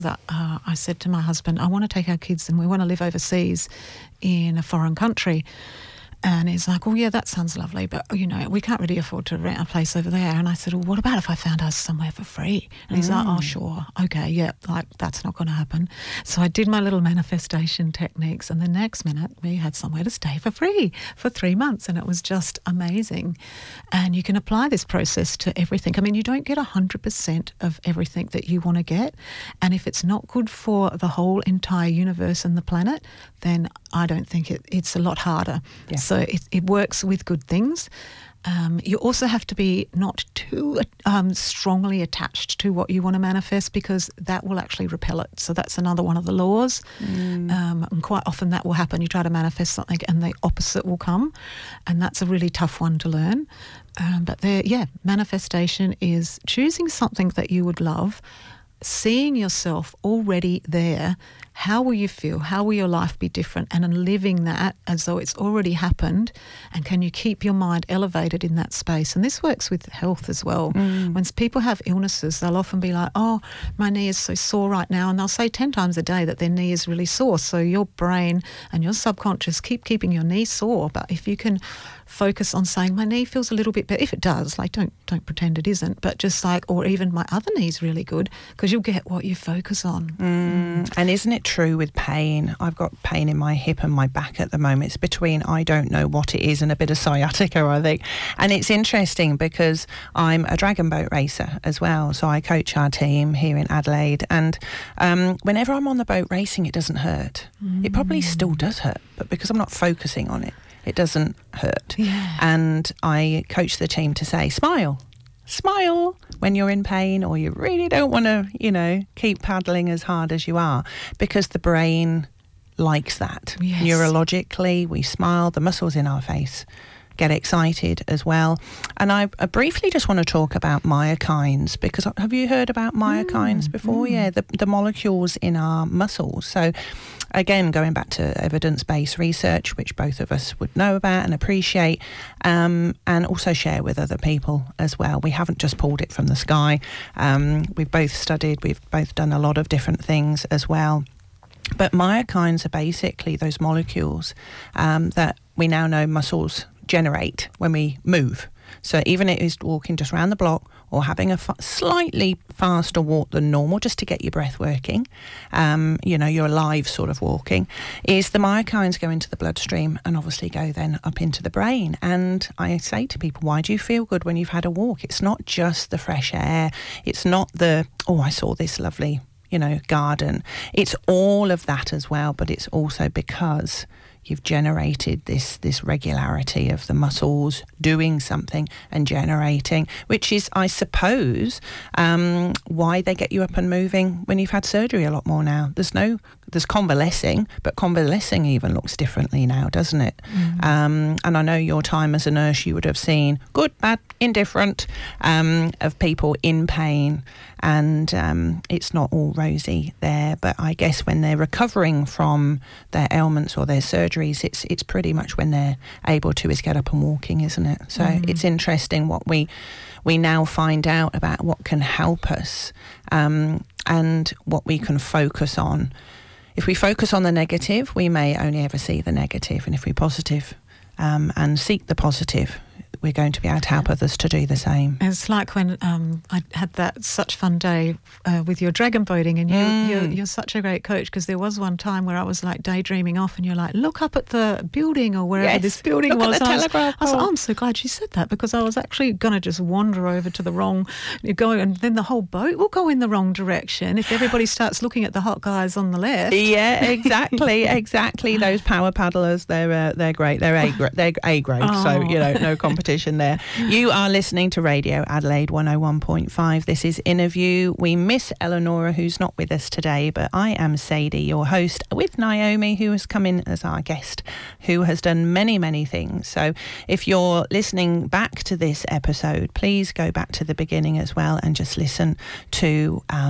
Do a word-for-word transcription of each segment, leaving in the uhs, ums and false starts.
that uh, I said to my husband, I want to take our kids and we want to live overseas in a foreign country. And he's like, oh, yeah, that sounds lovely, but, you know, we can't really afford to rent a place over there. And I said, well, what about if I found us somewhere for free? And he's mm. like, oh, sure, okay, yeah, like, that's not going to happen. So I did my little manifestation techniques, and the next minute we had somewhere to stay for free for three months, and it was just amazing. And you can apply this process to everything. I mean, you don't get one hundred percent of everything that you want to get, and if it's not good for the whole entire universe and the planet, then I don't think it, it's a lot harder. Yeah. So it, it works with good things. Um, you also have to be not too um, strongly attached to what you want to manifest, because that will actually repel it. So that's another one of the laws. Mm. Um, and quite often that will happen. You try to manifest something and the opposite will come. And that's a really tough one to learn. Um, but there, yeah, manifestation is choosing something that you would love, seeing yourself already there. How will you feel? How will your life be different? And in living that as though it's already happened, and can you keep your mind elevated in that space? And this works with health as well. Mm. When people have illnesses, they'll often be like, oh, my knee is so sore right now. And they'll say ten times a day that their knee is really sore. So your brain and your subconscious keep keeping your knee sore. But if you can focus on saying, my knee feels a little bit better, if it does, like don't don't pretend it isn't, but just like, or even my other knee's really good, because you'll get what you focus on. Mm. Mm. And isn't it true with pain? I've got pain in my hip and my back at the moment. It's between I don't know what it is and a bit of sciatica, I think. And it's interesting because I'm a dragon boat racer as well, so I coach our team here in Adelaide, and um, whenever I'm on the boat racing, it doesn't hurt. Mm. It probably still does hurt, but because I'm not focusing on it, it doesn't hurt. Yeah. And I coach the team to say, smile, smile when you're in pain, or you really don't want to, you know, keep paddling as hard as you are, because the brain likes that. Yes. Neurologically, we smile, the muscles in our face get excited as well. And I, I briefly just want to talk about myokines, because have you heard about myokines mm, before? Mm. Yeah, the, the molecules in our muscles. So again, going back to evidence-based research, which both of us would know about and appreciate, um, and also share with other people as well. We haven't just pulled it from the sky. Um, we've both studied, we've both done a lot of different things as well. But myokines are basically those molecules um, that we now know muscles generate when we move. So even if it's walking just around the block, or having a fa- slightly faster walk than normal, just to get your breath working, um, you know, your alive sort of walking, is the myokines go into the bloodstream and obviously go then up into the brain. And I say to people, why do you feel good when you've had a walk? It's not just the fresh air. It's not the, oh, I saw this lovely, you know, garden. It's all of that as well, but it's also because you've generated this this regularity of the muscles doing something and generating, which is, I suppose, um, why they get you up and moving when you've had surgery a lot more now. There's no, there's convalescing, but convalescing even looks differently now, doesn't it? Mm. Um, and I know your time as a nurse, you would have seen good, bad, indifferent um, of people in pain, and um, it's not all rosy there. But I guess when they're recovering from their ailments or their surgeries, it's it's pretty much when they're able to is get up and walking, isn't it? So mm. it's interesting what we we now find out about what can help us um, and what we can focus on. If we focus on the negative, we may only ever see the negative, and if we're positive um, and seek the positive, we're going to be able to help others to do the same. It's like when um, I had that such fun day uh, with your dragon boating, and you, mm. you're, you're such a great coach, because there was one time where I was like daydreaming off, and you're like, look up at the building or wherever yes, this building look was. At the I was, telegraph I was like, oh, I'm so glad you said that, because I was actually going to just wander over to the wrong, you go, and then the whole boat will go in the wrong direction if everybody starts looking at the hot guys on the left. Yeah, exactly, exactly. Those power paddlers, they're uh, they're great. They're A gra- they're A grade, oh. so you know, no competition there. You are listening to Radio Adelaide one oh one point five. This is Interview. We miss Eleonora, who's not with us today, but I am Sadie, your host, with Naomi, who has come in as our guest, who has done many, many things. So if you're listening back to this episode, please go back to the beginning as well and just listen to um,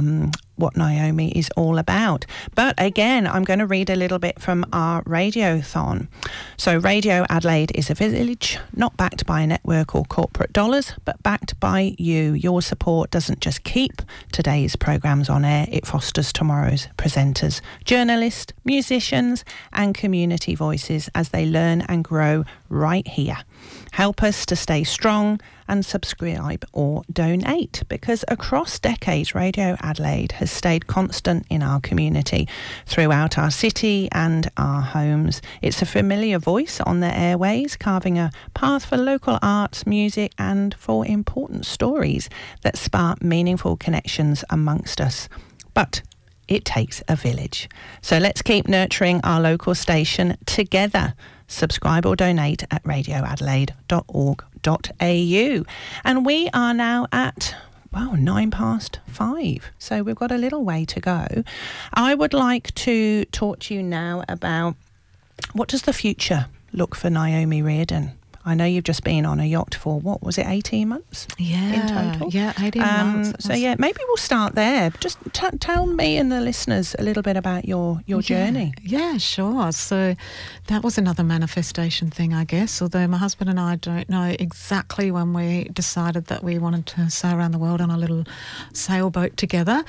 what Naomi is all about. But again, I'm going to read a little bit from our radiothon. So Radio Adelaide is a village not backed by a network or corporate dollars, but backed by you. Your support doesn't just keep today's programmes on air, it fosters tomorrow's presenters, journalists, musicians and community voices as they learn and grow right here. Help us to stay strong and subscribe or donate, because across decades Radio Adelaide has stayed constant in our community throughout our city and our homes. It's a familiar voice on the airways, carving a path for local arts, music and for important stories that spark meaningful connections amongst us. But it takes a village. So let's keep nurturing our local station together. Subscribe or donate at radio adelaide dot org dot a u. And we are now at, well, nine past five. So we've got a little way to go. I would like to talk to you now about, what does the future look for Naomi Reardon? I know you've just been on a yacht for, what was it, eighteen months? Yeah, in total? yeah, eighteen um, months. So yeah, maybe we'll start there. Just t- tell me and the listeners a little bit about your, your yeah, journey. Yeah, sure. So that was another manifestation thing, I guess, although my husband and I don't know exactly when we decided that we wanted to sail around the world on a little sailboat together.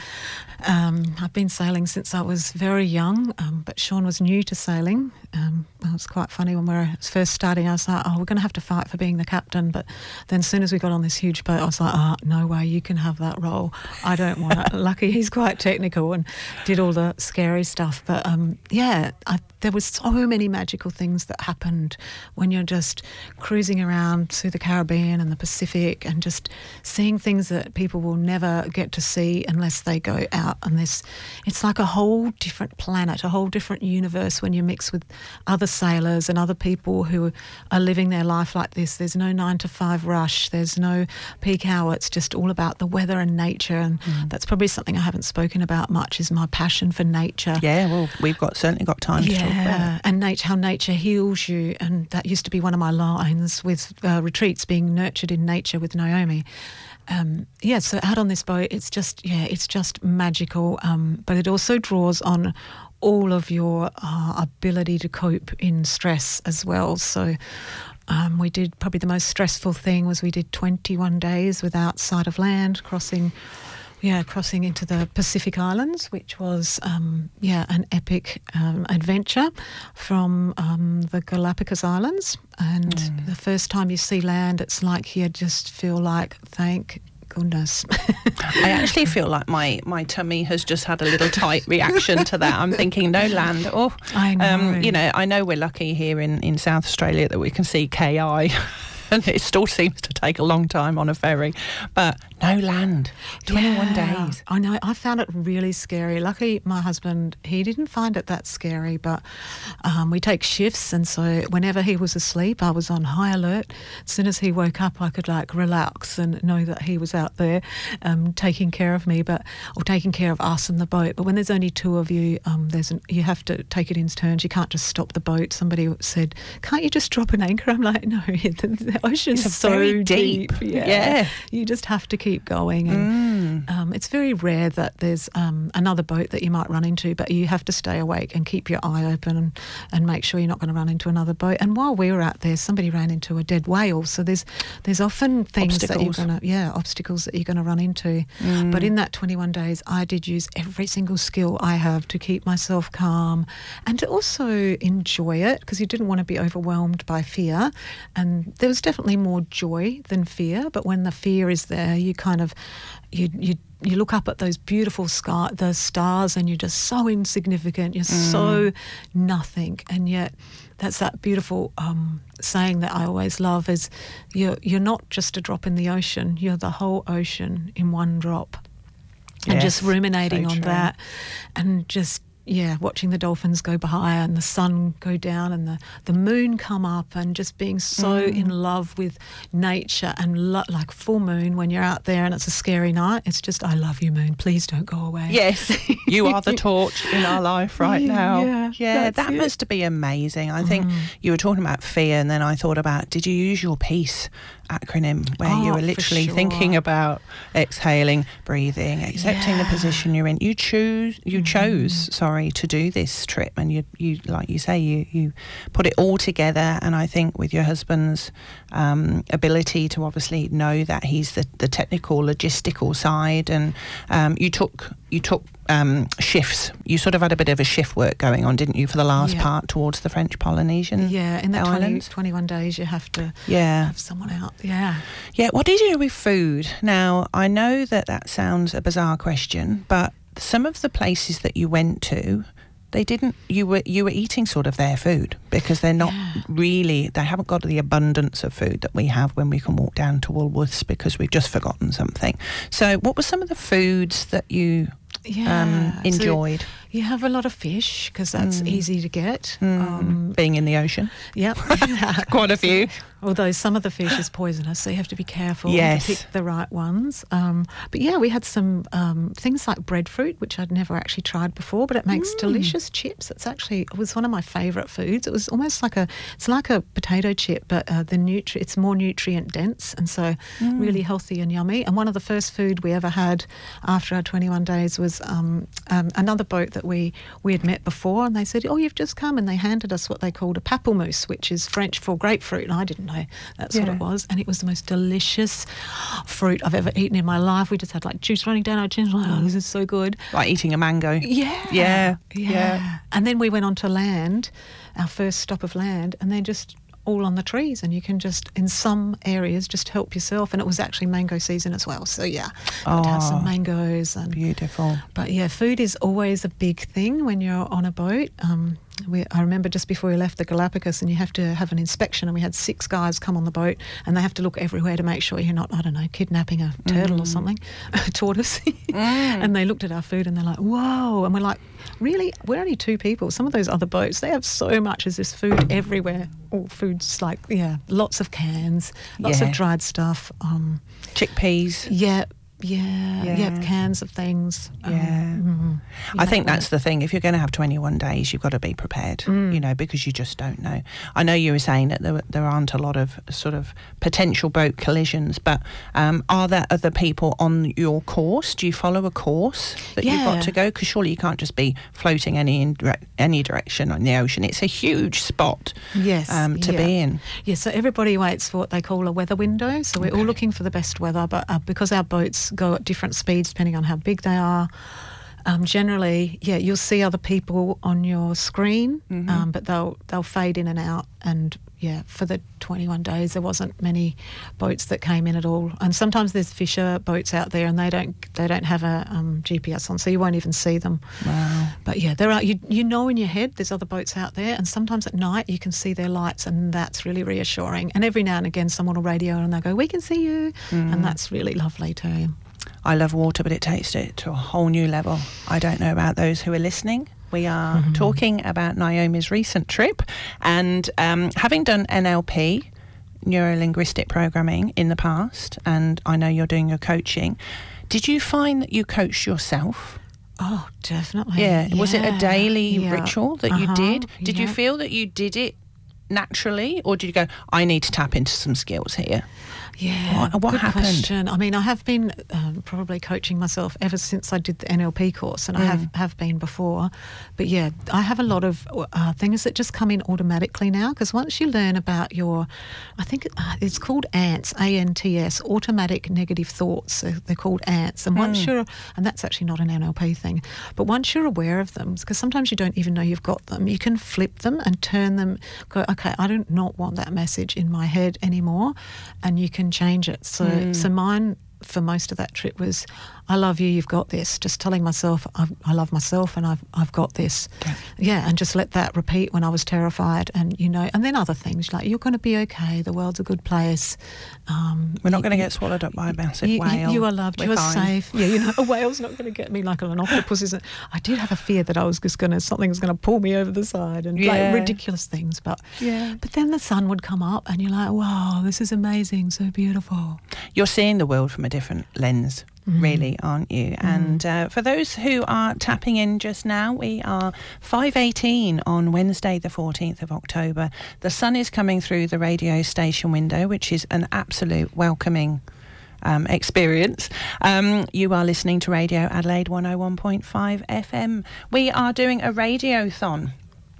Um, I've been sailing since I was very young, um, but Sean was new to sailing. Um, it was quite funny when we were first starting. I was like, oh, we're going to have to fight for being the captain. But then as soon as we got on this huge boat, I was like, oh, no way, you can have that role. I don't want it. Lucky he's quite technical and did all the scary stuff. But um, yeah, I, there was so many magical things that happened when you're just cruising around through the Caribbean and the Pacific and just seeing things that people will never get to see unless they go out. And this, it's like a whole different planet, a whole different universe when you mix with other sailors and other people who are living their life like this. There's no nine to five rush. There's no peak hour. It's just all about the weather and nature. And mm. that's probably something I haven't spoken about much, is my passion for nature. Yeah, well, we've got certainly got time yeah, to talk about it. And nature, how nature heals you. And that used to be one of my lines with uh, retreats, being nurtured in nature with Naomi. Um, yeah, so out on this boat, it's just, yeah, it's just magical. Um, but it also draws on all of your uh, ability to cope in stress as well. So um, we did, probably the most stressful thing was we did twenty-one days without sight of land, crossing, yeah, crossing into the Pacific Islands, which was, um, yeah, an epic um, adventure from um, the Galapagos Islands. And mm. the first time you see land, it's like you just feel like, thank goodness. I actually feel like my, my tummy has just had a little tight reaction to that. I'm thinking, no land. Oh, I know. Um, you know, I know we're lucky here in, in South Australia that we can see K I. And it still seems to take a long time on a ferry, but no land, twenty-one yeah, days. I know, I found it really scary. Luckily, my husband, he didn't find it that scary, but um, we take shifts, and so whenever he was asleep, I was on high alert. As soon as he woke up, I could like relax and know that he was out there um, taking care of me, but or taking care of us in the boat. But when there's only two of you, um, there's an, you have to take it in turns. You can't just stop the boat. Somebody said, can't you just drop an anchor? I'm like, no, the ocean's it's so very deep. deep. Yeah. yeah. You just have to keep going. And mm. um, it's very rare that there's um, another boat that you might run into, but you have to stay awake and keep your eye open and, and make sure you're not going to run into another boat. And while we were out there, somebody ran into a dead whale. So there's there's often things obstacles. that you're going to, yeah, obstacles that you're going to run into. Mm. But in that twenty-one days, I did use every single skill I have to keep myself calm and to also enjoy it, because you didn't want to be overwhelmed by fear. And there was definitely more joy than fear, but when the fear is there, you kind of you you you look up at those beautiful sky, the stars, and you're just so insignificant. You're mm. so nothing, and yet that's that beautiful um, saying that I always love: is you're you're not just a drop in the ocean. You're the whole ocean in one drop. And yes, just ruminating so on true. that, and just. Yeah, watching the dolphins go by and the sun go down and the, the moon come up, and just being so mm. in love with nature and lo- like full moon when you're out there and it's a scary night. It's just, I love you, moon. Please don't go away. Yes, you are the torch in our life right now. Yeah, yeah that it. must be amazing. I think mm. you were talking about fear, and then I thought about, did you use your peace acronym where Oh, you were for literally sure. thinking about exhaling, breathing, accepting Yeah. the position you're in. You choose, you Mm. chose, sorry, to do this trip, and you, you, like you say, you, you put it all together. And I think with your husband's um, ability to obviously know that he's the, the technical, logistical side, and um, you took you took um, shifts. You sort of had a bit of a shift work going on, didn't you, for the last Yeah. part towards the French Polynesian Yeah, in the twenty, islands? twenty-one days you have to Yeah. have someone out. Yeah. Yeah, what did you do with food? Now, I know that that sounds a bizarre question, but some of the places that you went to, they didn't, you were you were eating sort of their food, because they're not Yeah. really, they haven't got the abundance of food that we have when we can walk down to Woolworths because we've just forgotten something. So what were some of the foods that you Yeah. um, So enjoyed? you have a lot of fish because that's Mm. easy to get. Mm, Um, being in the ocean? Yep. Quite a few. Although some of the fish is poisonous, so you have to be careful Yes. to pick the right ones. Um, but yeah, we had some um, things like breadfruit, which I'd never actually tried before, but it makes Mm. delicious chips. It's actually, it was one of my favourite foods. It was almost like a, it's like a potato chip, but uh, the nutri- it's more nutrient dense, and so Mm. really healthy and yummy. And one of the first food we ever had after our twenty-one days was um, um, another boat that we, we had met before, and they said, oh, you've just come, and they handed us what they called a pamplemousse, which is French for grapefruit, and I didn't know that's what Yeah. it was, and it was the most delicious fruit I've ever eaten in my life. We just had like juice running down our chins, like, oh, this is so good. Like eating a mango? Yeah. Yeah, Yeah. yeah. And then we went on to land, our first stop of land, and they're just all on the trees, and you can just, in some areas, just help yourself. And it was actually mango season as well. So yeah, got to have Oh, some mangoes. And Beautiful. But yeah, food is always a big thing when you're on a boat. Um, we, I remember just before we left the Galapagos, and you have to have an inspection, and we had six guys come on the boat, and they have to look everywhere to make sure you're not, I don't know, kidnapping a turtle or something, a tortoise. And they looked at our food and they're like, whoa. And we're like, really? We're only two people. Some of those other boats, they have so much as this food everywhere. All food's like, yeah, lots of cans, lots Yeah. of dried stuff. Um, Chickpeas. yeah, yeah, yeah, Yeah. cans of things. Um, Yeah. mhm. I You think know, that's the thing. If you're going to have twenty-one days, you've got to be prepared, Mm. you know, because you just don't know. I know you were saying that there, there aren't a lot of sort of potential boat collisions, but um, are there other people on your course? Do you follow a course that you've Yeah. got to go? Because surely you can't just be floating any in dire- any direction on the ocean. It's a huge spot Yes, um, to yeah. be in. Yeah, so everybody waits for what they call a weather window. So we're all Okay. looking for the best weather, but uh, because our boats go at different speeds depending on how big they are, um, generally, yeah, you'll see other people on your screen, Mhm. um, but they'll they'll fade in and out. And yeah, for the twenty-one days, there wasn't many boats that came in at all. And sometimes there's fisher boats out there, and they don't they don't have a um, G P S on, so you won't even see them. Wow. But yeah, there are you you know in your head there's other boats out there, and sometimes at night you can see their lights, and that's really reassuring. And every now and again, someone will radio and they'll go, "We can see you," Mm. and that's really lovely too. I love water, but it takes it to a whole new level. I don't know about those who are listening. We are Mhm. talking about Naomi's recent trip, and um, having done N L P, neuro-linguistic programming, in the past, and I know you're doing your coaching. Did you find that you coached yourself? Oh, definitely. Yeah. Was it a Yeah, daily yeah. ritual that you Uh-huh, did? Did you yeah. feel that you did it naturally, or did you go, I need to tap into some skills here? Yeah, What- what good happened? question. I mean, I have been um, probably coaching myself ever since I did the N L P course, and I Mm. have, have been before. But yeah, I have a lot of uh, things that just come in automatically now, because once you learn about your, I think uh, it's called ANTS, A N T S, automatic negative thoughts. They're, they're called ANTS. And once Mm. you're, and that's actually not an N L P thing, but once you're aware of them, because sometimes you don't even know you've got them, you can flip them and turn them, go, okay, I do not want that message in my head anymore, and you can change it. So, Mm. so mine for most of that trip was, I love you, you've got this. Just telling myself I, I love myself and I've I've got this. Yeah. Yeah, and just let that repeat when I was terrified, and you know, and then other things like you're going to be okay. The world's a good place. Um, We're not you- going to get swallowed up by a massive you, you- whale. you are loved. We're you are fine. safe. Yeah, you know, a whale's not going to get me like an octopus isn't. I did have a fear that I was just going to something was going to pull me over the side and Yeah. like ridiculous things. But Yeah. but then the sun would come up, and you're like, wow, this is amazing, so beautiful. You're seeing the world from a different lens. Mm. Really, aren't you? Mm. And uh, for those who are tapping in just now, we are five eighteen on Wednesday the fourteenth of October. The sun is coming through the radio station window, which is an absolute welcoming um, experience. Um, you are listening to Radio Adelaide one oh one point five F M. We are doing a radiothon.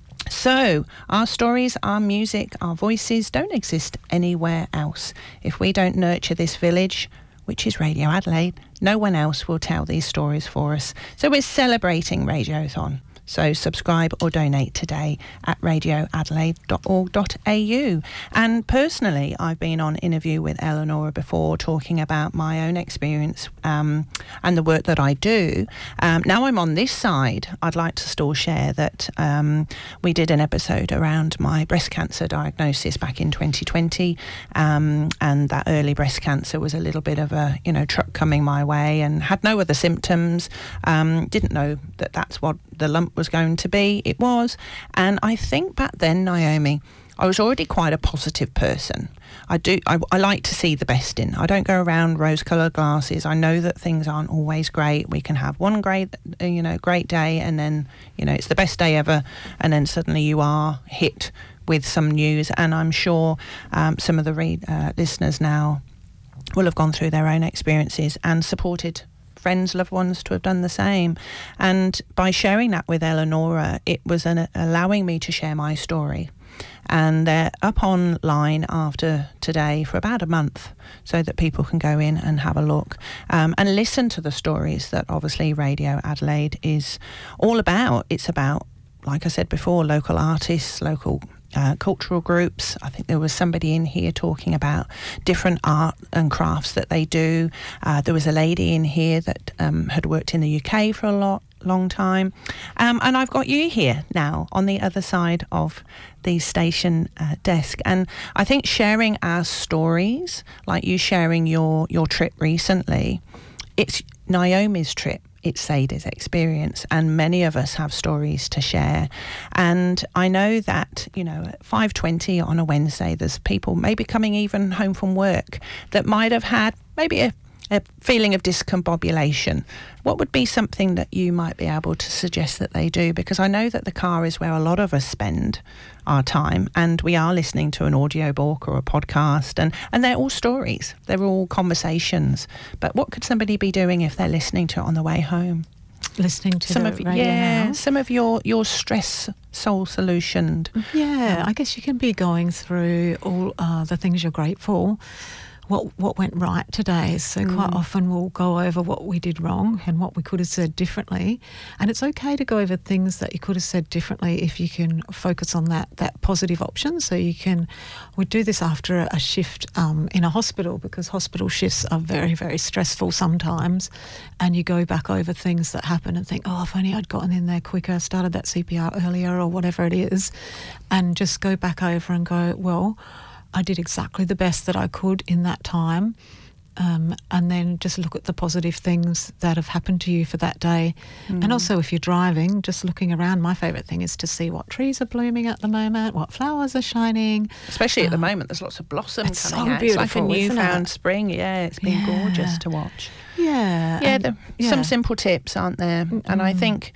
So, our stories, our music, our voices don't exist anywhere else. If we don't nurture this village, which is Radio Adelaide, no one else will tell these stories for us. So we're celebrating Radiothon. So subscribe or donate today at radio adelaide dot org dot a u. And personally, I've been on interview with Eleonora before, talking about my own experience um, and the work that I do. Um, now I'm on this side, I'd like to still share that um, we did an episode around my breast cancer diagnosis back in twenty twenty, um, and that early breast cancer was a little bit of a, you know, truck coming my way, and had no other symptoms. Um, didn't know that that's what the lump was going to be. It was. And I think back then, Naomi, I was already quite a positive person. I do I, I like to see the best in. I don't go around rose coloured glasses. I know that things aren't always great. We can have one great you know great day, and then you know it's the best day ever, and then suddenly you are hit with some news. And I'm sure um, some of the read, uh, listeners now will have gone through their own experiences and supported friends, loved ones to have done the same. And by sharing that with Eleonora, it was an, allowing me to share my story. And they're up online after today for about a month, so that people can go in and have a look um, and listen to the stories that obviously Radio Adelaide is all about. It's about, like I said before, local artists, local Uh, cultural groups. I think there was somebody in here talking about different art and crafts that they do. Uh, there was a lady in here that um, had worked in the U K for a lot, long time. Um, and I've got you here now on the other side of the station uh, desk. And I think sharing our stories, like you sharing your, your trip recently, it's Naomi's trip. It's Sada's experience, and many of us have stories to share. And I know that, you know, at five twenty on a Wednesday, there's people maybe coming even home from work that might have had maybe a, a feeling of discombobulation. What would be something that you might be able to suggest that they do? Because I know that the car is where a lot of us spend our time, and we are listening to an audiobook or a podcast, and, and they're all stories. They're all conversations. But what could somebody be doing if they're listening to it on the way home? Listening to some the of radio yeah, now? some of your, your stress soul solutioned. Yeah, um, I guess you can be going through all uh, the things you're grateful. What what went right today. So mm. quite often we'll go over what we did wrong and what we could have said differently. And it's okay to go over things that you could have said differently if you can focus on that that positive option. So you can, we do this after a shift um, in a hospital, because hospital shifts are very, very stressful sometimes. And you go back over things that happen and think, oh, if only I'd gotten in there quicker, started that C P R earlier or whatever it is, and just go back over and go, well, I did exactly the best that I could in that time, um, and then just look at the positive things that have happened to you for that day. Mm. And also if you're driving, just looking around, my favourite thing is to see what trees are blooming at the moment, what flowers are shining. Especially at um, the moment, there's lots of blossom it's coming so out. Beautiful, it's like a newfound it? spring. Yeah, it's been yeah. gorgeous to watch. Yeah. Yeah, and, the, yeah. some simple tips, aren't there? Mm-mm. And I think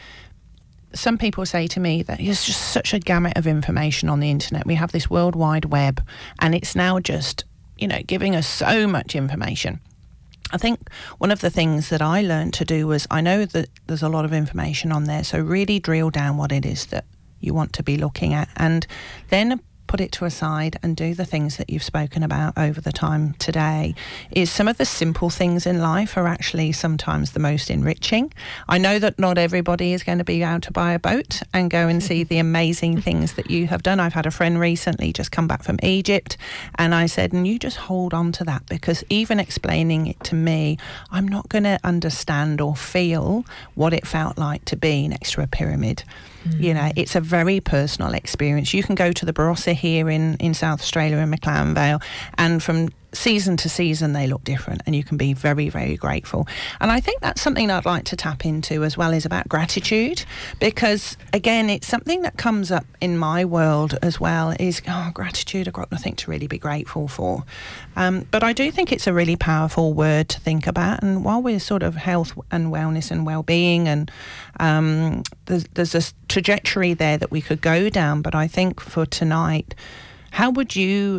some people say to me that there's just such a gamut of information on the internet. We have this World Wide Web, and it's now just, you know, giving us so much information. I think one of the things that I learned to do was, I know that there's a lot of information on there, so really drill down what it is that you want to be looking at, and then put it to a side and do the things that you've spoken about over the time today. Is some of the simple things in life are actually sometimes the most enriching. I know that not everybody is going to be able to buy a boat and go and see the amazing things that you have done. I've had a friend recently just come back from Egypt, and I said, and you just hold on to that, because even explaining it to me, I'm not going to understand or feel what it felt like to be next to a pyramid. Mm. You know, it's a very personal experience. You can go to the Barossa here in, in South Australia, in McLaren Vale, and from season to season they look different, and you can be very, very grateful. And I think that's something I'd like to tap into as well, is about gratitude, because again, it's something that comes up in my world as well, is oh, gratitude, I've got nothing to really be grateful for. Um, but I do think it's a really powerful word to think about, and while we're sort of health and wellness and well-being, and um, there's, there's a trajectory there that we could go down, but I think for tonight, how would you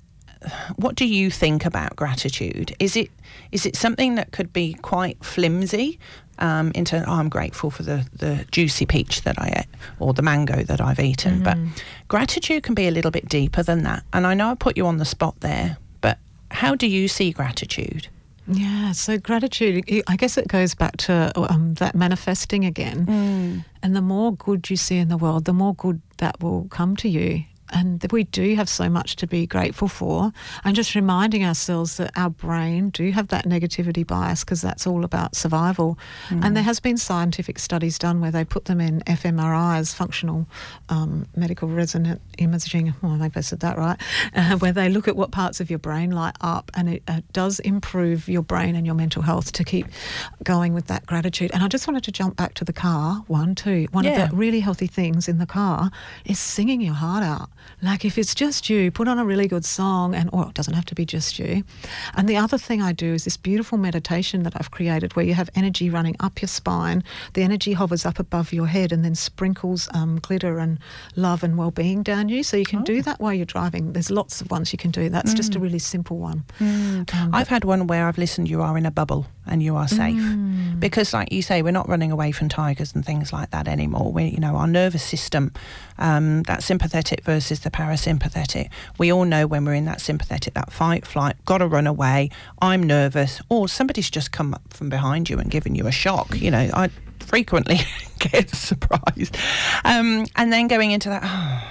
what do you think about gratitude? Is it is it something that could be quite flimsy, um, into, oh, I'm grateful for the, the juicy peach that I ate or the mango that I've eaten. Mm. But gratitude can be a little bit deeper than that. And I know I put you on the spot there, but how do you see gratitude? Yeah, so gratitude, I guess it goes back to um, that manifesting again. Mm. And the more good you see in the world, the more good that will come to you. And we do have so much to be grateful for. And just reminding ourselves that our brain do have that negativity bias, because that's all about survival. Mm. And there has been scientific studies done where they put them in f M R Is, functional um, medical resonant imaging, well, maybe I said that right, uh, where they look at what parts of your brain light up, and it uh, does improve your brain and your mental health to keep going with that gratitude. And I just wanted to jump back to the car one too. One yeah. of the really healthy things in the car is singing your heart out. Like if it's just you, put on a really good song, and or it doesn't have to be just you. And the other thing I do is this beautiful meditation that I've created where you have energy running up your spine, the energy hovers up above your head and then sprinkles um, glitter and love and well-being down you. So you can oh. do that while you're driving. There's lots of ones you can do. That's mm. just a really simple one. Mm. Um, I've had one where I've listened, you are in a bubble and you are safe. Mm. Because like you say, we're not running away from tigers and things like that anymore. We, you know, our nervous system, um, that sympathetic versus the parasympathetic. We all know when we're in that sympathetic, that fight, flight, got to run away, I'm nervous, or somebody's just come up from behind you and given you a shock. You know, I frequently get surprised. Um, and then going into that, oh.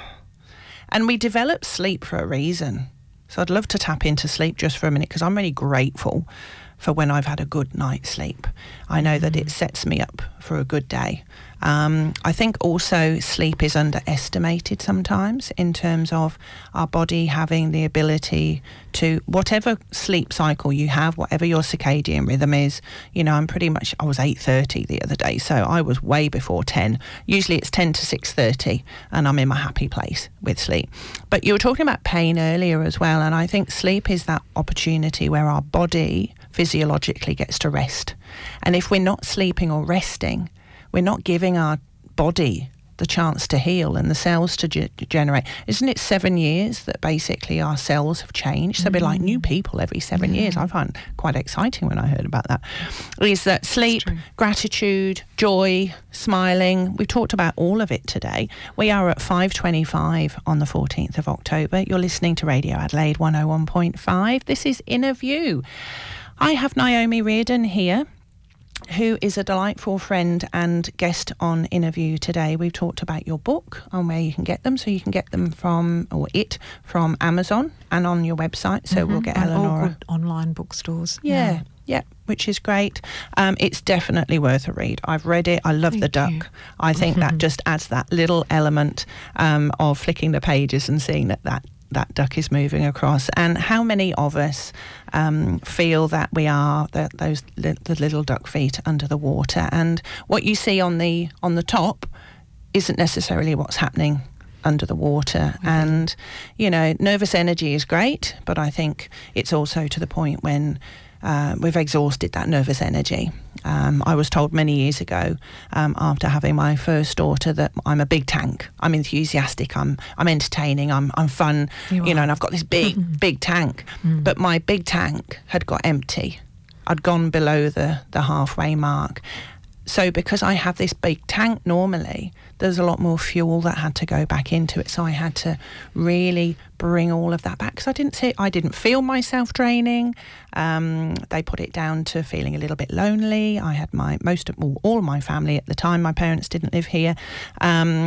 And we develop sleep for a reason. So I'd love to tap into sleep just for a minute, because I'm really grateful for when I've had a good night's sleep. I know that it sets me up for a good day. Um, I think also sleep is underestimated sometimes in terms of our body having the ability to, whatever sleep cycle you have, whatever your circadian rhythm is, you know, I'm pretty much, I was eight thirty the other day, so I was way before ten. Usually it's ten to six thirty and I'm in my happy place with sleep. But you were talking about pain earlier as well, and I think sleep is that opportunity where our body physiologically gets to rest. And if we're not sleeping or resting, we're not giving our body the chance to heal and the cells to ge- generate. Isn't it seven years that basically our cells have changed? So mm. we're like new people every seven yeah. years. I find it quite exciting when I heard about that. Is that sleep, gratitude, joy, smiling. We've talked about all of it today. We are at five twenty-five on the fourteenth of October. You're listening to Radio Adelaide one oh one point five. This is Inner View. I have Naomi Reardon here, who is a delightful friend and guest on Inner View today. We've talked about your book and where you can get them. So you can get them from, or it, from Amazon and on your website. So mm-hmm. we'll get and Eleonora. All good online bookstores. Yeah, yeah, yeah, which is great. Um, it's definitely worth a read. I've read it. I love Thank the duck. You. I think that just adds that little element um, of flicking the pages and seeing that that that duck is moving across. And how many of us um, feel that we are the, those li- the little duck feet under the water, and what you see on the on the top isn't necessarily what's happening under the water. Mm-hmm. And you know, nervous energy is great, but I think it's also to the point when Uh, we've exhausted that nervous energy. Um, I was told many years ago, um, after having my first daughter, that I'm a big tank. I'm enthusiastic. I'm I'm entertaining. I'm I'm fun. You, you know, and I've got this big big tank. Mm. But my big tank had got empty. I'd gone below the the halfway mark. So because I have this big tank normally, there's a lot more fuel that had to go back into it. So I had to really bring all of that back, because I didn't see, I didn't feel myself draining. Um, they put it down to feeling a little bit lonely. I had my most of all, all of my family at the time. My parents didn't live here. Um,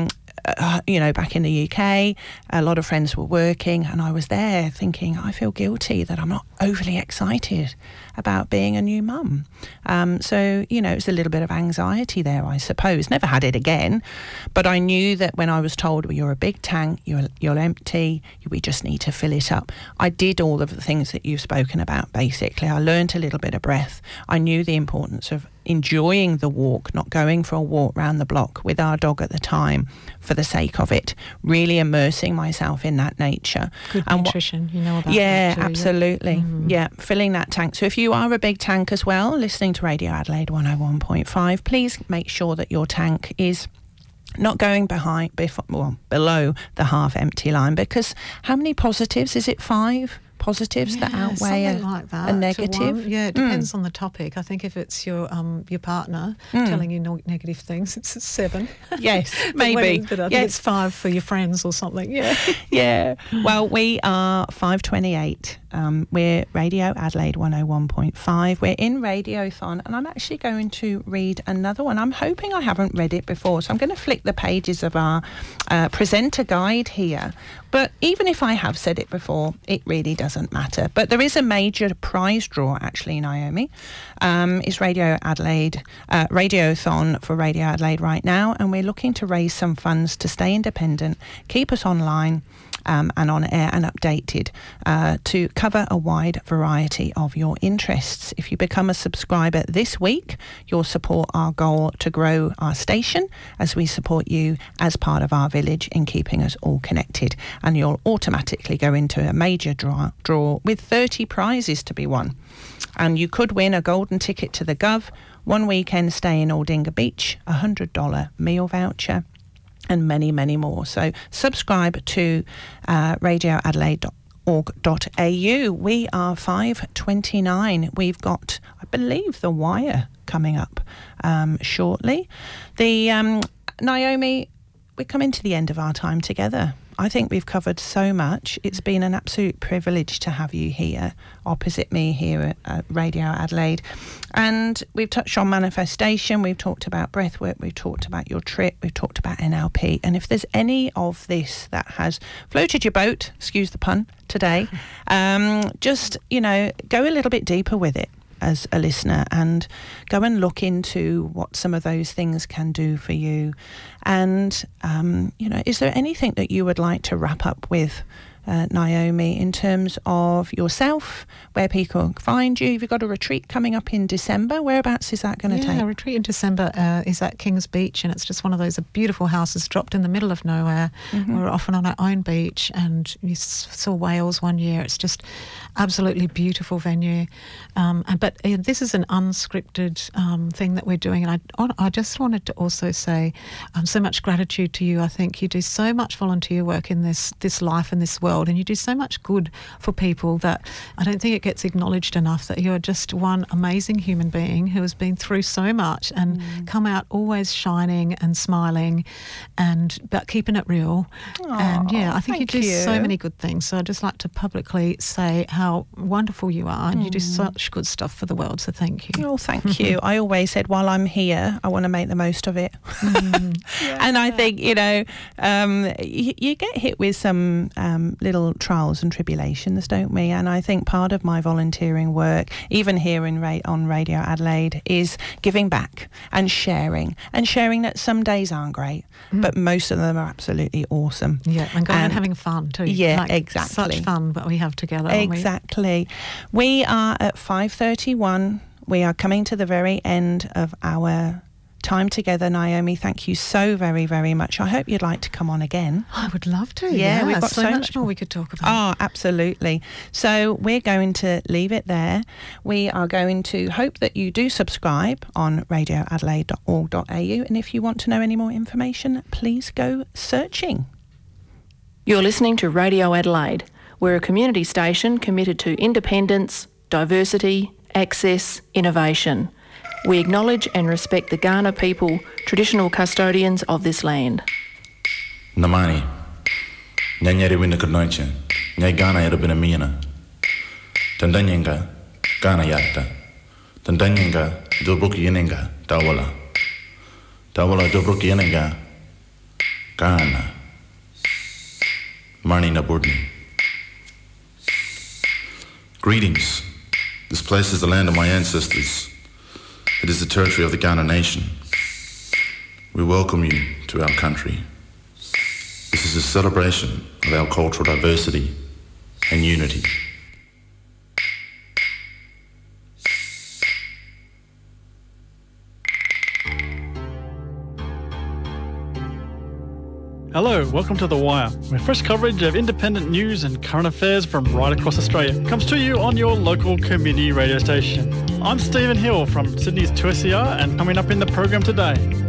uh, you know, back in the U K, a lot of friends were working, and I was there thinking, I feel guilty that I'm not overly excited about being a new mum. Um, so, you know, it's a little bit of anxiety there, I suppose. Never had it again, but I knew that when I was told, well, you're a big tank, you're, you're empty, we just need to fill it up. I did all of the things that you've spoken about, basically. I learned a little bit of breath. I knew the importance of enjoying the walk, not going for a walk round the block with our dog at the time for the sake of it, really immersing myself in that nature. Good and nutrition, what, you know about yeah, that too, absolutely. Yeah. Mm-hmm. Yeah, filling that tank. So if you are a big tank as well, listening to Radio Adelaide one oh one point five, please make sure that your tank is not going behind, before, well, below the half empty line, because how many positives? Is it five? Positives yeah, that outweigh a, like that, a negative. Yeah, it depends mm. on the topic. I think if it's your um your partner mm. telling you no- negative things, it's a seven. Yes, but maybe. When, but I think yes. it's five for your friends or something. Yeah. Yeah. Well, we are five twenty-eight. Um, we're Radio Adelaide one oh one point five. We're in Radiothon, and I'm actually going to read another one. I'm hoping I haven't read it before, so I'm going to flick the pages of our uh, presenter guide here. But even if I have said it before, it really doesn't matter. But there is a major prize draw, actually, Naomi. Um, it's Radio Adelaide, uh, Radiothon for Radio Adelaide right now, and we're looking to raise some funds to stay independent, keep us online, Um, and on air and updated uh, to cover a wide variety of your interests. If you become a subscriber this week, you'll support our goal to grow our station as we support you as part of our village in keeping us all connected. And you'll automatically go into a major draw, draw with thirty prizes to be won. And you could win a golden ticket to the Gov, one weekend stay in Aldinga Beach, a one hundred dollars meal voucher, and many, many more. So subscribe to uh, radio adelaide dot org dot a u. We are five twenty-nine. We've got, I believe, The Wire coming up um, shortly. The um, Naomi, we're coming to the end of our time together. I think we've covered so much. It's been an absolute privilege to have you here, opposite me here at, at Radio Adelaide. And we've touched on manifestation, we've talked about breathwork, we've talked about your trip, we've talked about N L P. And if there's any of this that has floated your boat, excuse the pun, today, um, just, you know, go a little bit deeper with it as a listener and go and look into what some of those things can do for you. And, um, you know, is there anything that you would like to wrap up with, uh, Naomi, in terms of yourself, where people can find you? You've got a retreat coming up in December. Whereabouts is that going to yeah, take? Yeah, a retreat in December uh, is at Kings Beach, and it's just one of those beautiful houses dropped in the middle of nowhere. Mm-hmm. We're often on our own beach, and we saw whales one year. It's just absolutely beautiful venue. Um, and, but uh, this is an unscripted um, thing that we're doing, and I, I just wanted to also say um, so much gratitude to you. I think you do so much volunteer work in this this life and this world, and you do so much good for people that I don't think it gets acknowledged enough, that you're just one amazing human being who has been through so much and mm. come out always shining and smiling, and but keeping it real. Aww, and yeah, I think you do you. so many good things. So I'd just like to publicly say how wonderful you are, and mm. you do such good stuff for the world. So thank you. Oh, thank you. I always said, while I'm here, I want to make the most of it. Mm. yeah. And I think, you know, um, you, you get hit with some um, little trials and tribulations, don't we? And I think part of my volunteering work, even here in Ra- on Radio Adelaide, is giving back and sharing, and sharing that some days aren't great, mm. but most of them are absolutely awesome. Yeah, and going and, and having fun too. Yeah, like, exactly. Such fun that we have together. Exactly. We? we are at five thirty-one. We are coming to the very end of our time together, Naomi. Thank you so very, very much. I hope you'd like to come on again. I would love to. Yeah, yeah. we've got so, so much, much more we could talk about. Oh, absolutely. So we're going to leave it there. We are going to hope that you do subscribe on radio adelaide dot org dot a u, and if you want to know any more information, please go searching. You're listening to Radio Adelaide. We're a community station committed to independence, diversity, access, innovation. We acknowledge and respect the Kaurna people, traditional custodians of this land. Namani, nyanyari wina kurnoiche, nyai Kaurna erubina miana. Tandanyenga, Kaurna yatta. Tandanyenga, dobruki yenenga, tawala. Tawala dobruki yenenga. Ghana, Marni Naburdni. Greetings. This place is the land of my ancestors. It is the territory of the Ghana nation. We welcome you to our country. This is a celebration of our cultural diversity and unity. Hello, welcome to The Wire, where fresh coverage of independent news and current affairs from right across Australia comes to you on your local community radio station. I'm Stephen Hill from Sydney's two S E R, and coming up in the program today.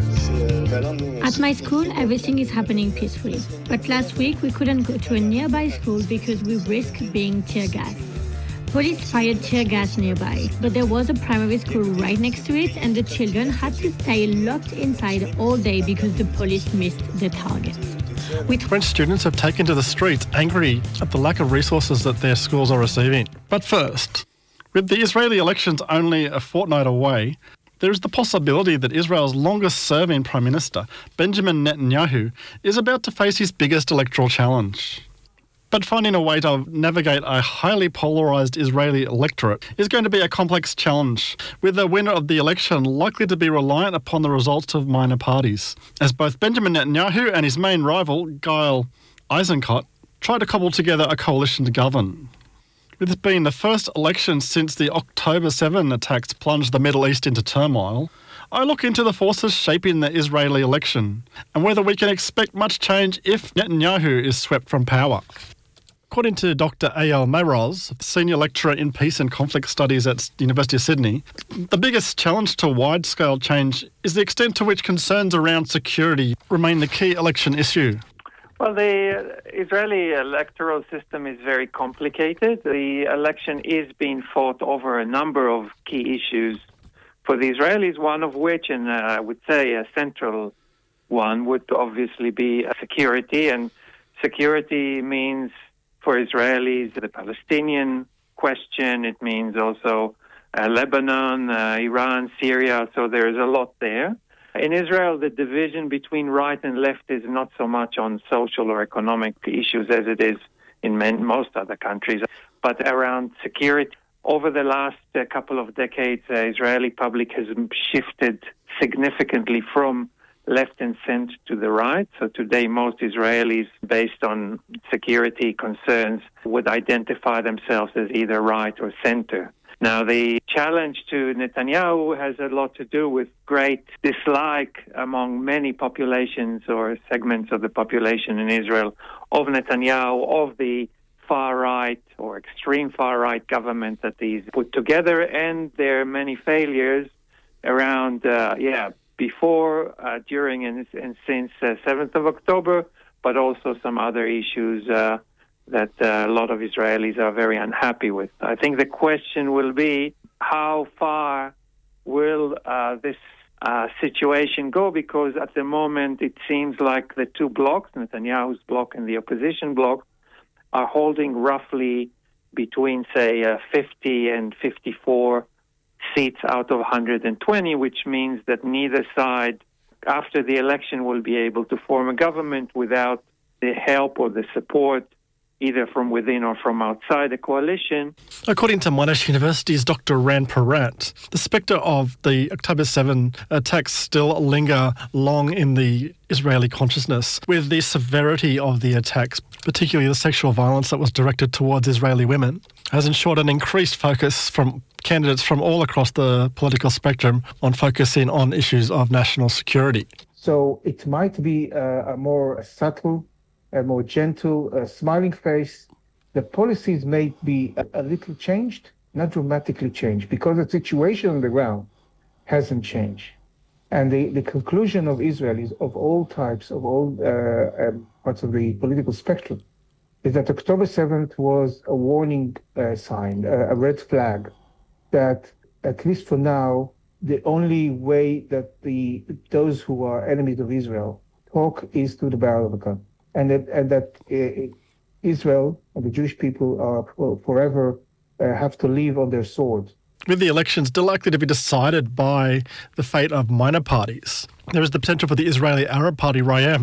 At my school, everything is happening peacefully. But last week, we couldn't go to a nearby school because we risked being tear gassed. Police fired tear gas nearby, but there was a primary school right next to it, and the children had to stay locked inside all day because the police missed the target. With French students have taken to the streets angry at the lack of resources that their schools are receiving. But first, with the Israeli elections only a fortnight away, there is the possibility that Israel's longest-serving Prime Minister, Benjamin Netanyahu, is about to face his biggest electoral challenge. But finding a way to navigate a highly polarised Israeli electorate is going to be a complex challenge, with the winner of the election likely to be reliant upon the results of minor parties, as both Benjamin Netanyahu and his main rival, Gail Eisenkot, try to cobble together a coalition to govern. With this being the first election since the October seventh attacks plunged the Middle East into turmoil, I look into the forces shaping the Israeli election and whether we can expect much change if Netanyahu is swept from power. According to Doctor A L Mayroz, Senior Lecturer in Peace and Conflict Studies at the University of Sydney, the biggest challenge to wide-scale change is the extent to which concerns around security remain the key election issue. Well, the Israeli electoral system is very complicated. The election is being fought over a number of key issues for the Israelis, one of which, and uh, I would say a central one, would obviously be security. And security means for Israelis the Palestinian question. It means also uh, Lebanon, uh, Iran, Syria. So there's a lot there. In Israel, the division between right and left is not so much on social or economic issues as it is in many, most other countries, but around security. Over the last uh, couple of decades, the uh, Israeli public has shifted significantly from left and center to the right. So today, most Israelis, based on security concerns, would identify themselves as either right or center. Now, the challenge to Netanyahu has a lot to do with great dislike among many populations or segments of the population in Israel of Netanyahu, of the far-right or extreme far-right government that he's put together, and there are many failures around, uh, yeah, before, uh, during, and, and since uh, seventh of October, but also some other issues uh, that uh, a lot of Israelis are very unhappy with. I think the question will be how far will uh, this uh, situation go, because at the moment it seems like the two blocs, Netanyahu's bloc and the opposition bloc, are holding roughly between, say, uh, fifty and fifty-four seats out of one hundred twenty, which means that neither side, after the election, will be able to form a government without the help or the support either from within or from outside the coalition. According to Monash University's Doctor Rand Parat, the spectre of the October seventh attacks still linger long in the Israeli consciousness, with the severity of the attacks, particularly the sexual violence that was directed towards Israeli women, has ensured an increased focus from candidates from all across the political spectrum on focusing on issues of national security. So it might be a, a more subtle, a more gentle, uh, smiling face. The policies may be a, a little changed, not dramatically changed, because the situation on the ground hasn't changed. And the, the conclusion of Israel is of all types, of all uh, um, parts of the political spectrum, is that October seventh was a warning uh, sign, a, a red flag, that at least for now, the only way that the those who are enemies of Israel talk is through the barrel of a gun. And that, and that uh, Israel and the Jewish people are well, forever uh, have to live on their sword. With the elections still likely to be decided by the fate of minor parties, there is the potential for the Israeli Arab Party, Rayam,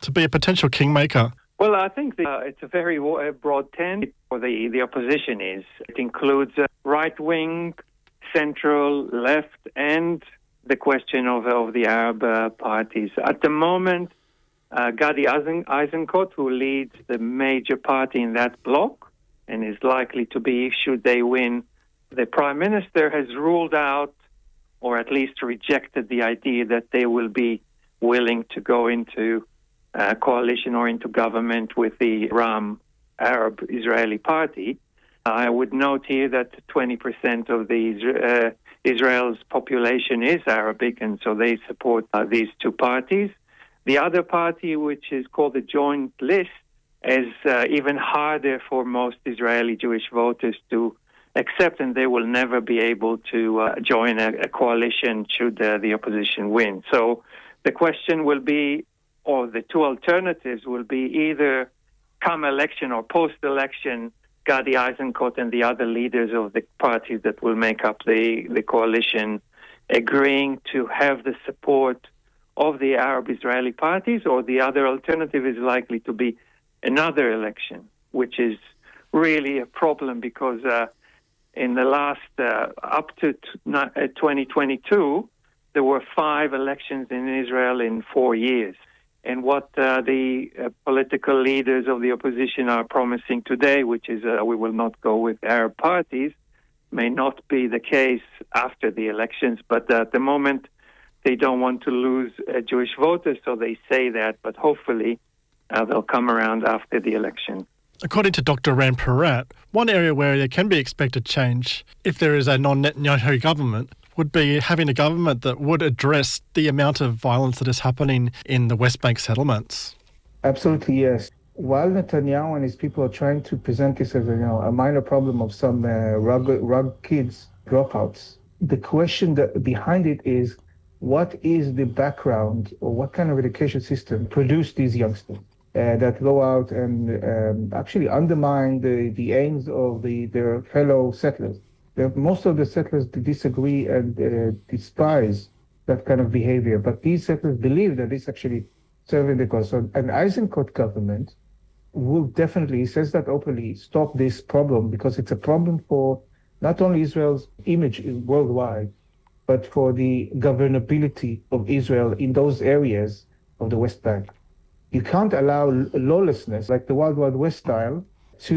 to be a potential kingmaker? Well, I think the, uh, it's a very broad tent for the, the opposition is. It includes uh, right-wing, central, left, and the question of, of the Arab uh, parties. At the moment, uh, Gadi Eisenkot, who leads the major party in that bloc and is likely to be, should they win, the Prime Minister has ruled out or at least rejected the idea that they will be willing to go into Uh, coalition or into government with the Ram Arab Israeli Party. I would note here that twenty percent of the uh, Israel's population is Arabic, and so they support uh, these two parties. The other party, which is called the Joint List, is uh, even harder for most Israeli Jewish voters to accept, and they will never be able to uh, join a, a coalition should uh, the opposition win. So the question will be, or the two alternatives will be either come election or post-election, Gadi Eisenkot and the other leaders of the parties that will make up the, the coalition agreeing to have the support of the Arab Israeli parties, or the other alternative is likely to be another election, which is really a problem because uh, in the last, uh, up to twenty twenty-two, there were five elections in Israel in four years. And what uh, the uh, political leaders of the opposition are promising today, which is uh, we will not go with Arab parties, may not be the case after the elections. But uh, at the moment, they don't want to lose uh, Jewish voters, so they say that. But hopefully, uh, they'll come around after the election. According to Doctor Ran Porat, one area where there can be expected change if there is a non-Netanyahu government would be having a government that would address the amount of violence that is happening in the West Bank settlements. Absolutely, yes. While Netanyahu and his people are trying to present this as a, you know, a minor problem of some uh, rug, rug kids dropouts, the question that behind it is, what is the background or what kind of education system produced these youngsters uh, that go out and um, actually undermine the, the aims of the, their fellow settlers? Most of the settlers disagree and uh, despise that kind of behavior, but these settlers believe that this actually serving the cause. So an Eisenkot government will definitely, he says that openly, stop this problem because it's a problem for not only Israel's image worldwide, but for the governability of Israel in those areas of the West Bank. You can't allow lawlessness like the Wild Wild West style to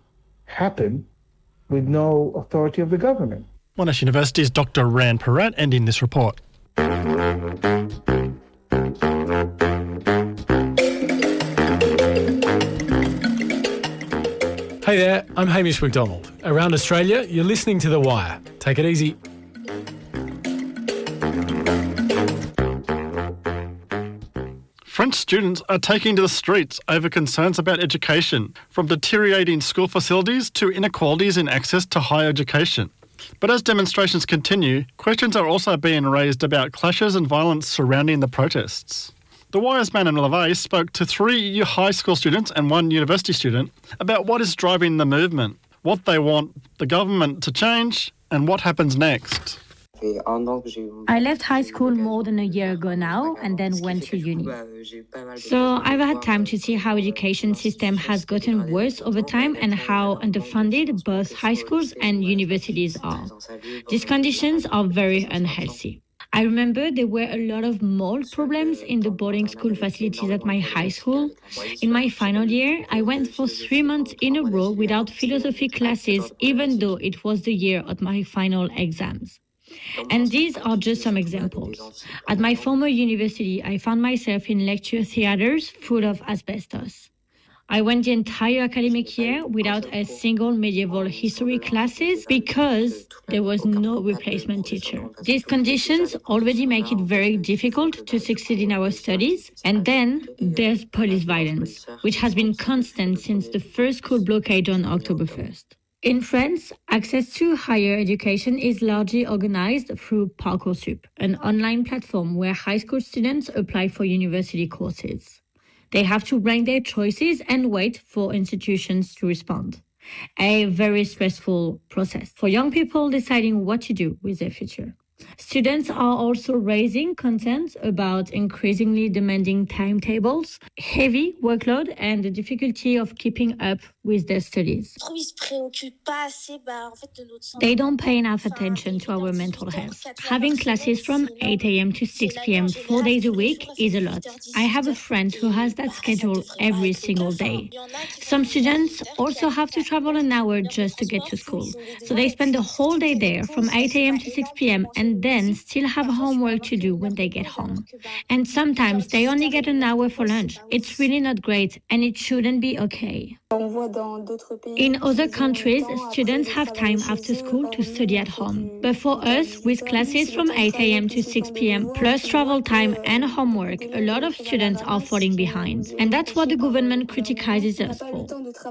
happen with no authority of the government. Monash University's Doctor Ran Porat ending this report. Hey there, I'm Hamish McDonald. Around Australia, you're listening to The Wire. Take it easy. French students are taking to the streets over concerns about education, from deteriorating school facilities to inequalities in access to higher education. But as demonstrations continue, questions are also being raised about clashes and violence surrounding the protests. The Wire's Manon Levay spoke to three high school students and one university student about what is driving the movement, what they want the government to change, and what happens next. I left high school more than a year ago now and then went to uni. So I've had time to see how education system has gotten worse over time and how underfunded both high schools and universities are. These conditions are very unhealthy. I remember there were a lot of mold problems in the boarding school facilities at my high school. In my final year, I went for three months in a row without philosophy classes, even though it was the year of my final exams. And these are just some examples. At my former university, I found myself in lecture theaters full of asbestos. I went the entire academic year without a single medieval history classes because there was no replacement teacher. These conditions already make it very difficult to succeed in our studies. And then there's police violence, which has been constant since the first school blockade on October first. In France, access to higher education is largely organized through Parcoursup, an online platform where high school students apply for university courses. They have to rank their choices and wait for institutions to respond. A very stressful process for young people deciding what to do with their future. Students are also raising concerns about increasingly demanding timetables, heavy workload, and the difficulty of keeping up with their studies. They don't pay enough attention to our mental health. Having classes from eight a.m. to six p.m. four days a week is a lot. I have a friend who has that schedule every single day. Some students also have to travel an hour just to get to school. So they spend the whole day there from eight a.m. to six p.m. and then still have homework to do when they get home. And sometimes they only get an hour for lunch. It's really not great, and it shouldn't be okay. In other countries, students have time after school to study at home. But for us, with classes from eight a.m. to six p.m., plus travel time and homework, a lot of students are falling behind. And that's what the government criticizes us for.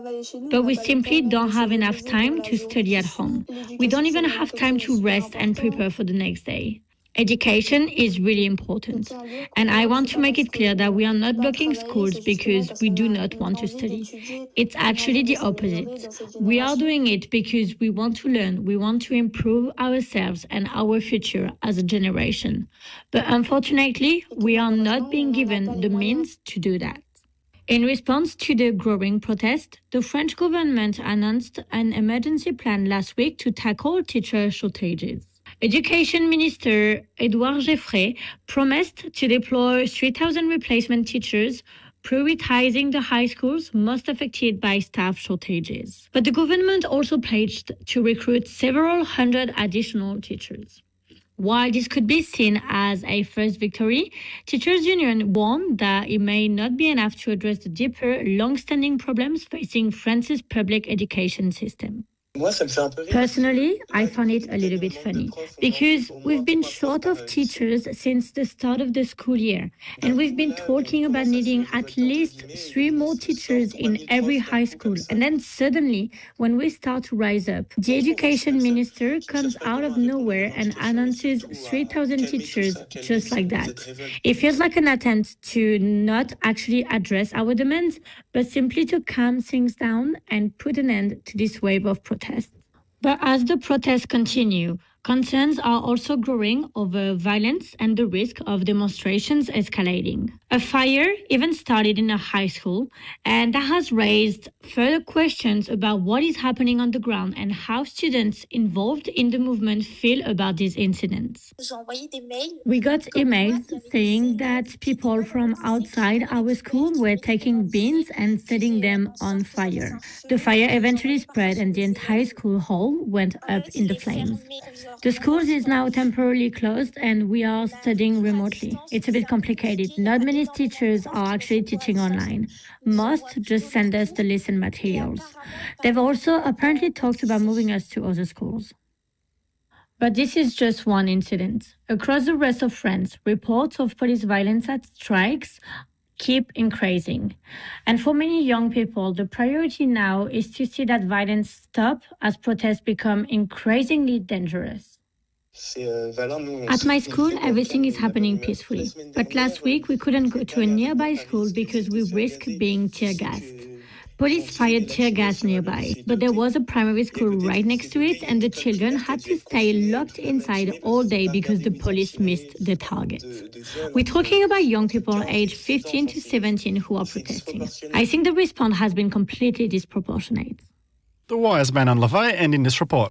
But we simply don't have enough time to study at home. We don't even have time to rest and prepare for the next day. Education is really important, and I want to make it clear that we are not blocking schools because we do not want to study. It's actually the opposite. We are doing it because we want to learn, we want to improve ourselves and our future as a generation. But unfortunately, we are not being given the means to do that. In response to the growing protest, the French government announced an emergency plan last week to tackle teacher shortages. Education Minister Edouard Geoffrey promised to deploy three thousand replacement teachers, prioritizing the high schools most affected by staff shortages. But the government also pledged to recruit several hundred additional teachers. While this could be seen as a first victory, Teachers Union warned that it may not be enough to address the deeper, long-standing problems facing France's public education system. Personally, I found it a little bit funny because we've been short of teachers since the start of the school year, and we've been talking about needing at least three more teachers in every high school. And then suddenly, when we start to rise up, the education minister comes out of nowhere and announces three thousand teachers just like that. It feels like an attempt to not actually address our demands, but simply to calm things down and put an end to this wave of protests. But as the protests continue, concerns are also growing over violence and the risk of demonstrations escalating. A fire even started in a high school, and that has raised further questions about what is happening on the ground and how students involved in the movement feel about these incidents. We got emails saying that people from outside our school were taking beans and setting them on fire. The fire eventually spread and the entire school hall went up in the flames. The school is now temporarily closed and we are studying remotely. It's a bit complicated. Not many teachers are actually teaching online. Most just send us the lesson materials. They've also apparently talked about moving us to other schools. But this is just one incident. Across the rest of France, reports of police violence at strikes keep increasing. And for many young people, the priority now is to see that violence stop as protests become increasingly dangerous. At my school, everything is happening peacefully. But last week, we couldn't go to a nearby school because we risked being tear-gassed. Police fired tear gas nearby, but there was a primary school right next to it, and the children had to stay locked inside all day because the police missed the target. We're talking about young people aged fifteen to seventeen who are protesting. I think the response has been completely disproportionate. The Wire's Manon LeVay ending this report.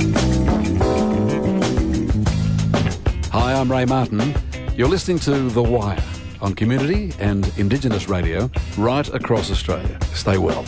Hi, I'm Ray Martin. You're listening to The Wire on Community and Indigenous Radio right across Australia. Stay well.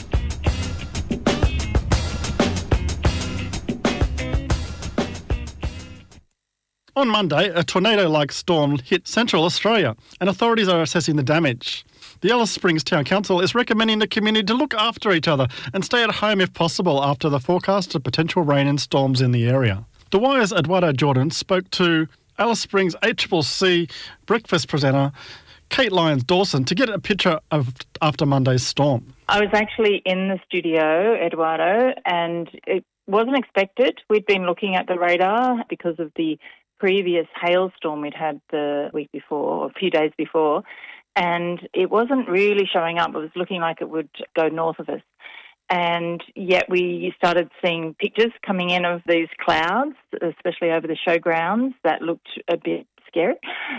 On Monday, a tornado-like storm hit central Australia and authorities are assessing the damage. The Alice Springs Town Council is recommending the community to look after each other and stay at home if possible after the forecast of potential rain and storms in the area. The Wire's Eduardo Jordan spoke to Alice Springs A C C C breakfast presenter Kate Lyons-Dawson to get a picture of after Monday's storm. I was actually in the studio, Eduardo, and it wasn't expected. We'd been looking at the radar because of the previous hailstorm we'd had the week before, or a few days before, and it wasn't really showing up. It was looking like it would go north of us. And yet we started seeing pictures coming in of these clouds, especially over the showgrounds, that looked a bit scary.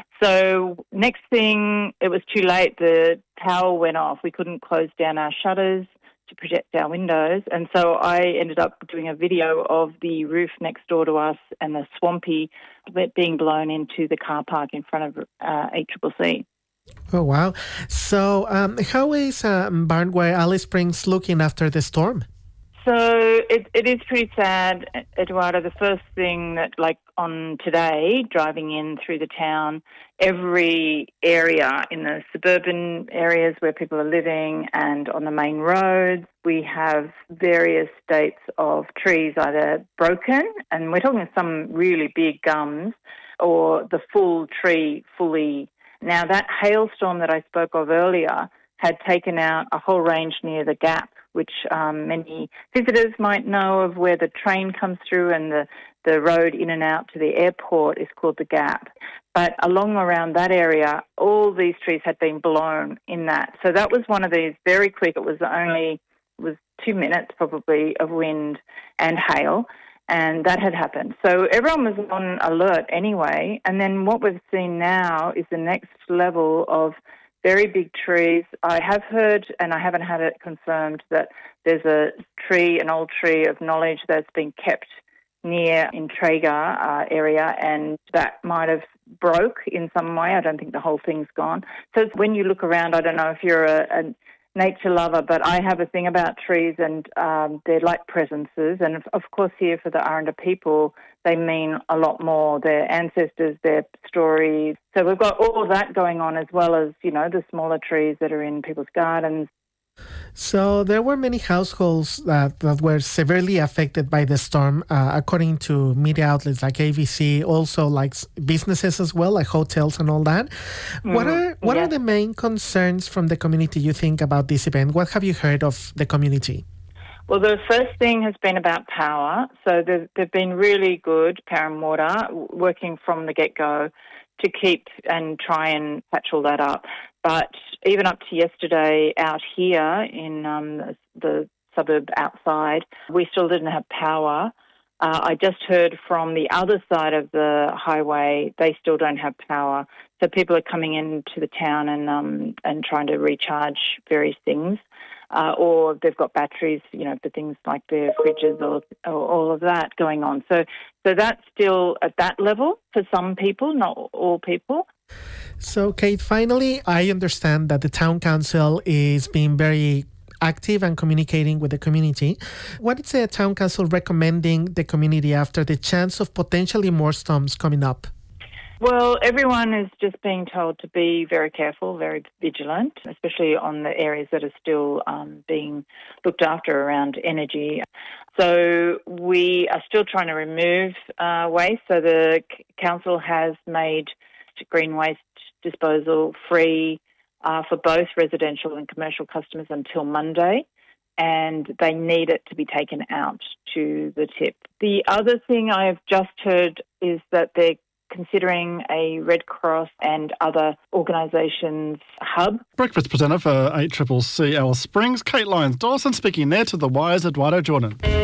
So next thing, it was too late. The power went off. We couldn't close down our shutters to protect our windows. And so I ended up doing a video of the roof next door to us and the swampy being blown into the car park in front of uh, E C C C. Oh, wow. So um, how is uh, Barnway Alice Springs looking after the storm? So it, it is pretty sad, Eduardo. The first thing that, like on today, driving in through the town, every area in the suburban areas where people are living and on the main roads, we have various states of trees either broken, and we're talking some really big gums, or the full tree fully. Now, that hailstorm that I spoke of earlier had taken out a whole range near the Gap, which um, many visitors might know of, where the train comes through, and the, the road in and out to the airport is called the Gap. But along around that area, all these trees had been blown in that. So that was one of these very quick. It was only it was two minutes probably of wind and hail. And that had happened. So everyone was on alert anyway. And then what we've seen now is the next level of very big trees. I have heard, and I haven't had it confirmed, that there's a tree, an old tree of knowledge that's been kept near in Traeger uh, area, and that might have broke in some way. I don't think the whole thing's gone. So when you look around, I don't know if you're a, a nature lover, but I have a thing about trees, and um, they're like presences. And of, of course here for the Aranda people, they mean a lot more, their ancestors, their stories. So we've got all of that going on, as well as, you know, the smaller trees that are in people's gardens. So there were many households that, that were severely affected by the storm, uh, according to media outlets like A B C, also like businesses as well, like hotels and all that. Mm, what are what yeah. are the main concerns from the community, you think, about this event? What have you heard of the community? Well, the first thing has been about power. So they've, they've been really good, Power and Water, working from the get-go to keep and try and patch all that up. But even up to yesterday out here in um, the, the suburb outside, we still didn't have power. Uh, I just heard from the other side of the highway, they still don't have power. So people are coming into the town and um, and trying to recharge various things. Uh, or they've got batteries, you know, for things like their fridges or, or all of that going on. So, so that's still at that level for some people, not all people. So, Kate, finally, I understand that the town council is being very active and communicating with the community. What is the town council recommending the community after the chance of potentially more storms coming up? Well, everyone is just being told to be very careful, very vigilant, especially on the areas that are still um, being looked after around energy. So we are still trying to remove uh, waste. So the c- council has made green waste disposal free uh, for both residential and commercial customers until Monday, and they need it to be taken out to the tip. The other thing I have just heard is that they're considering a Red Cross and other organisations hub. Breakfast presenter for eight C C C Alice Springs, Kate Lyons-Dawson, speaking there to The Wire's Eduardo Jordan.